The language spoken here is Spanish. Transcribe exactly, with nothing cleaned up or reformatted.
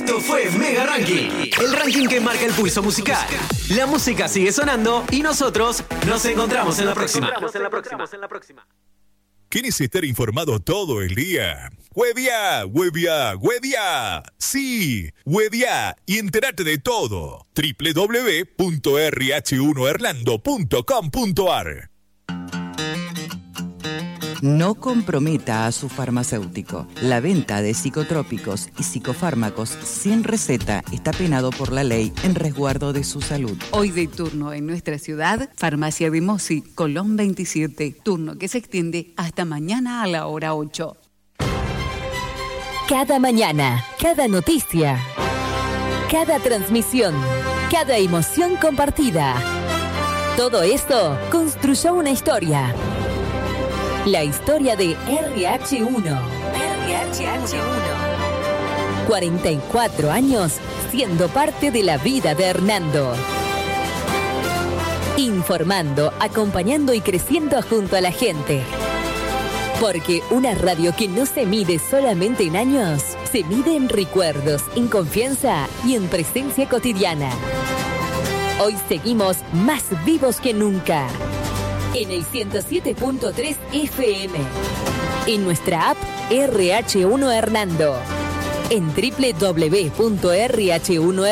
Esto fue Mega Ranking, el ranking que marca el pulso musical. La música sigue sonando y nosotros nos encontramos en la próxima. ¿Quieres estar informado todo el día? ¡Huevia! ¡Huevia! ¡Huevia! Sí, ¡huevia! Y entérate de todo. doble u doble u doble u punto erre hache uno erlando punto com punto a r. No comprometa a su farmacéutico. La venta de psicotrópicos y psicofármacos sin receta está penado por la ley en resguardo de su salud. Hoy de turno en nuestra ciudad, Farmacia de Mossi, Colón veintisiete. Turno que se extiende hasta mañana a la hora ocho. Cada mañana, cada noticia, cada transmisión, cada emoción compartida. Todo esto construyó una historia. La historia de erre hache uno. erre hache uno. cuarenta y cuatro años siendo parte de la vida de Hernando. Informando, acompañando y creciendo junto a la gente. Porque una radio que no se mide solamente en años, se mide en recuerdos, en confianza y en presencia cotidiana. Hoy seguimos más vivos que nunca. En el ciento siete punto tres F M. En nuestra app erre hache uno Hernando. En doble u doble u doble u punto erre hache uno